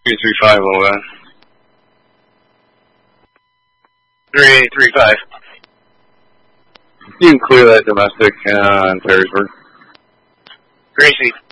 335 will 3835. You can clear that domestic on Perrysburg. Gracie.